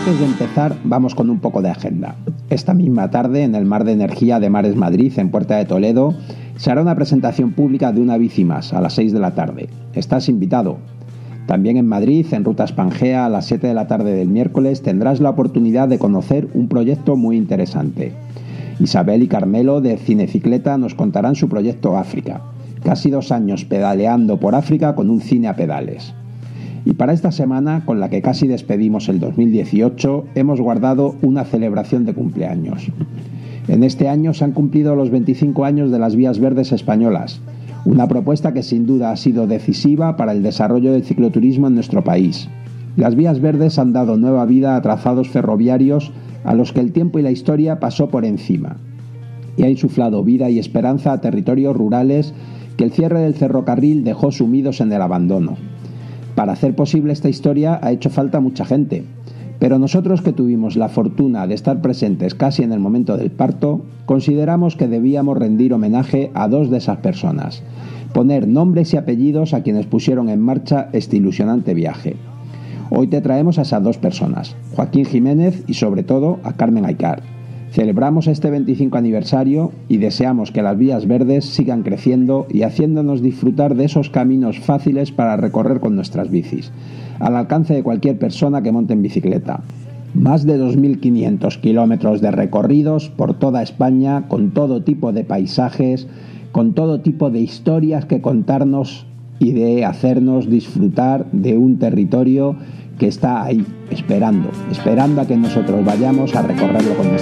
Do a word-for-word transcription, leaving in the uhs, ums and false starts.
Antes de empezar, vamos con un poco de agenda. Esta misma tarde, en el Mar de Energía de Mares Madrid, en Puerta de Toledo, se hará una presentación pública de una bici más, a las seis de la tarde. Estás invitado. También en Madrid, en Rutas Pangea, a las siete de la tarde del miércoles, tendrás la oportunidad de conocer un proyecto muy interesante. Isabel y Carmelo, de Cinecicleta, nos contarán su proyecto África. Casi dos años pedaleando por África con un cine a pedales. Y para esta semana, con la que casi despedimos el dos mil dieciocho, hemos guardado una celebración de cumpleaños. En este año se han cumplido los veinticinco años de las Vías Verdes españolas, una propuesta que sin duda ha sido decisiva para el desarrollo del cicloturismo en nuestro país. Las Vías Verdes han dado nueva vida a trazados ferroviarios a los que el tiempo y la historia pasó por encima, y ha insuflado vida y esperanza a territorios rurales que el cierre del ferrocarril dejó sumidos en el abandono. Para hacer posible esta historia ha hecho falta mucha gente, pero nosotros, que tuvimos la fortuna de estar presentes casi en el momento del parto, consideramos que debíamos rendir homenaje a dos de esas personas, poner nombres y apellidos a quienes pusieron en marcha este ilusionante viaje. Hoy te traemos a esas dos personas, Joaquín Jiménez y sobre todo a Carmen Aycar. Celebramos este veinticinco aniversario y deseamos que las Vías Verdes sigan creciendo y haciéndonos disfrutar de esos caminos fáciles para recorrer con nuestras bicis, al alcance de cualquier persona que monte en bicicleta. Más de dos mil quinientos kilómetros de recorridos por toda España, con todo tipo de paisajes, con todo tipo de historias que contarnos y de hacernos disfrutar de un territorio que está ahí, esperando, esperando a que nosotros vayamos a recorrerlo con nuestra